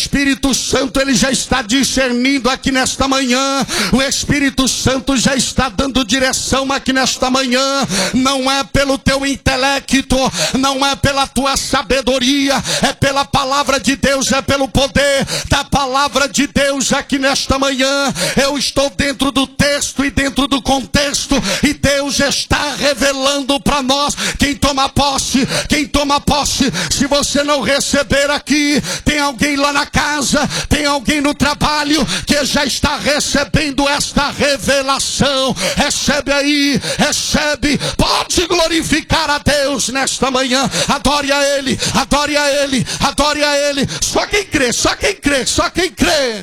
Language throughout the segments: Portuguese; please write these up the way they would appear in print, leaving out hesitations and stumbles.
Espírito Santo, ele já está discernindo aqui nesta manhã. O Espírito Santo já está dando direção aqui nesta manhã. Não é pelo teu intelecto, não é pela tua sabedoria, é pela palavra de Deus, é pelo poder da palavra de Deus aqui nesta manhã. Eu estou dentro do texto e dentro do contexto, e Deus está revelando para nós. Quem toma posse, se você não receber aqui, tem alguém lá na casa, tem alguém no trabalho que já está recebendo esta revelação. Recebe aí, recebe. Pode glorificar a Deus nesta manhã. Adore a Ele, adore a Ele, adore a Ele. Só quem crê, só quem crê, só quem crê.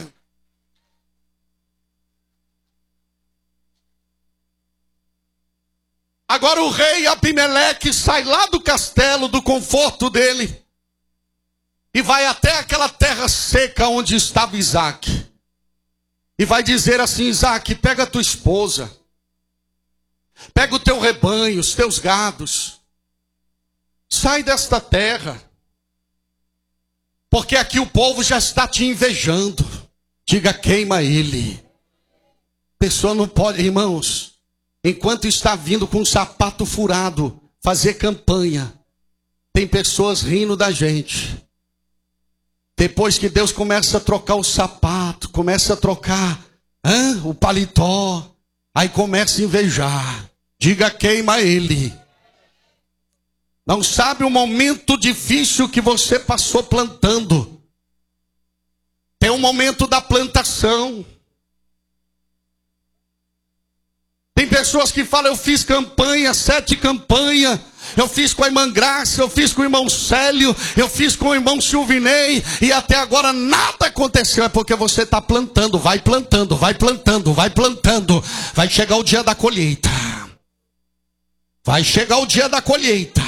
Agora o rei Abimeleque sai lá do castelo, do conforto dele, e vai até aquela terra seca onde estava Isaac. E vai dizer assim: Isaac, pega a tua esposa, pega o teu rebanho, os teus gados, sai desta terra, porque aqui o povo já está te invejando. Diga, queima ele. A pessoa não pode, irmãos, enquanto está vindo com um sapato furado fazer campanha, tem pessoas rindo da gente. Depois que Deus começa a trocar o sapato, começa a trocar o paletó, aí começa a invejar. Diga, queima ele. Não sabe o momento difícil que você passou plantando. Tem um momento da plantação. Tem pessoas que falam: eu fiz campanha, 7 campanhas. Eu fiz com a irmã Graça, eu fiz com o irmão Célio, eu fiz com o irmão Silvinei, e até agora nada aconteceu. É porque você está plantando, vai plantando, vai plantando, vai plantando. Vai chegar o dia da colheita. Vai chegar o dia da colheita.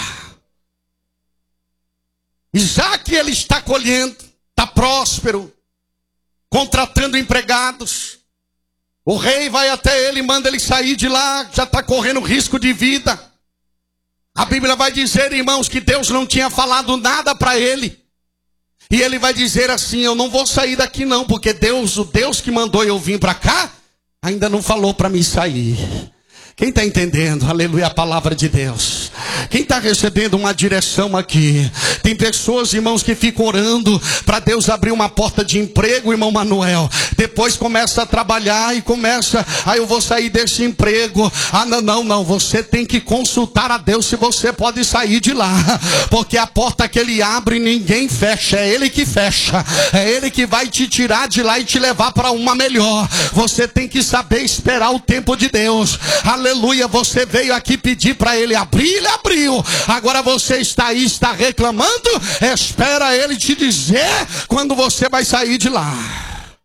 Isaac, ele está colhendo, está próspero, contratando empregados. O rei vai até ele, manda ele sair de lá, já está correndo risco de vida. A Bíblia vai dizer, irmãos, que Deus não tinha falado nada para ele. E ele vai dizer assim: eu não vou sair daqui não, porque Deus, o Deus que mandou eu vir para cá, ainda não falou para mim sair. Quem está entendendo? Aleluia, a palavra de Deus. Quem está recebendo uma direção aqui? Tem pessoas, irmãos, que ficam orando para Deus abrir uma porta de emprego, irmão Manuel. Depois começa a trabalhar e começa: eu vou sair desse emprego. Não. Você tem que consultar a Deus se você pode sair de lá. Porque a porta que Ele abre, ninguém fecha. É Ele que fecha. É Ele que vai te tirar de lá e te levar para uma melhor. Você tem que saber esperar o tempo de Deus. Aleluia, você veio aqui pedir para Ele abrir, Ele abriu. Agora você está aí, está reclamando. Espera Ele te dizer quando você vai sair de lá.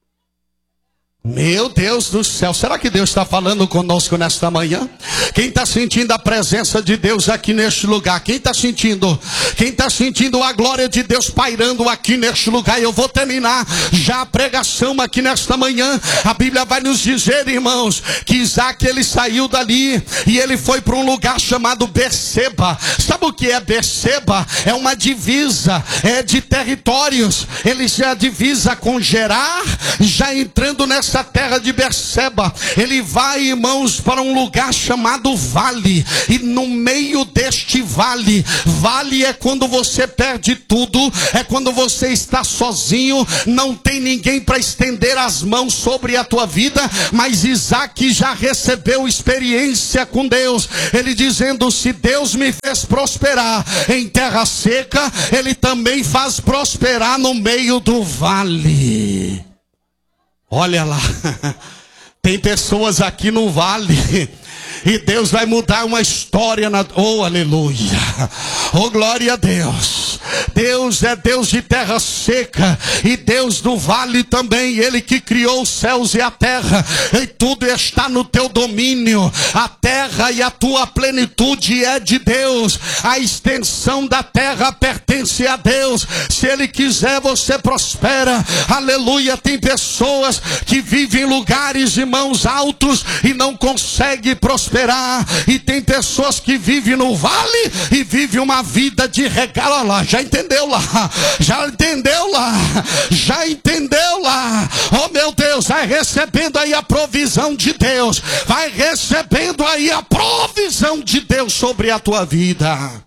Meu Deus do céu, será que Deus está falando conosco nesta manhã? Quem está sentindo a presença de Deus aqui neste lugar? Quem está sentindo? Quem está sentindo a glória de Deus pairando aqui neste lugar? Eu vou terminar já a pregação aqui nesta manhã. A Bíblia vai nos dizer, irmãos, que Isaac, ele saiu dali e ele foi para um lugar chamado Berseba. Sabe o que é Berseba? É uma divisa, é de territórios. Ele já divisa com Gerar, já entrando nessa terra de Berseba. Ele vai, irmãos, para um lugar chamado vale, e no meio deste vale é quando você perde tudo, é quando você está sozinho, não tem ninguém para estender as mãos sobre a tua vida. Mas Isaac já recebeu experiência com Deus, ele dizendo: se Deus me fez prosperar em terra seca, Ele também faz prosperar no meio do vale. Olha lá, tem pessoas aqui no vale, e Deus vai mudar uma história. Oh, aleluia, oh, glória a Deus. Deus é Deus de terra seca e Deus do vale também. Ele que criou os céus e a terra, e tudo está no teu domínio. A terra e a tua plenitude é de Deus. A extensão da terra pertence a Deus. Se Ele quiser, você prospera. Aleluia. Tem pessoas que vivem em lugares, irmãos, altos e não conseguem prosperar. E tem pessoas que vivem no vale e vivem uma vida de regalo. Olha lá, Já entendeu lá? Já entendeu lá? Já entendeu lá? Oh meu Deus, vai recebendo aí a provisão de Deus. Vai recebendo aí a provisão de Deus sobre a tua vida.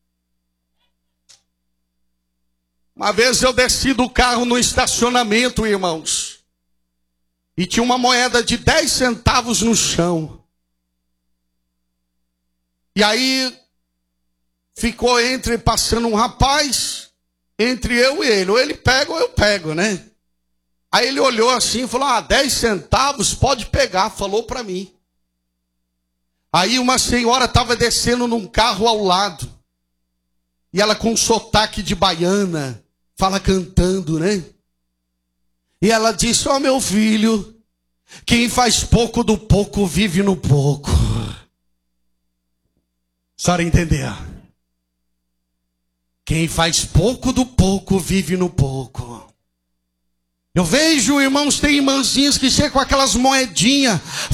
Uma vez eu desci do carro no estacionamento, irmãos, e tinha uma moeda de 10 centavos no chão. E aí ficou passando um rapaz, entre eu e ele. Ou ele pega ou eu pego, né? Aí ele olhou assim e falou, 10 centavos, pode pegar, falou para mim. Aí uma senhora estava descendo num carro ao lado. E ela com um sotaque de baiana, fala cantando, né? E ela disse, meu filho, quem faz pouco do pouco vive no pouco. Só para entender. Quem faz pouco do pouco vive no pouco. Eu vejo, irmãos, tem irmãzinhas que chegam com aquelas moedinhas.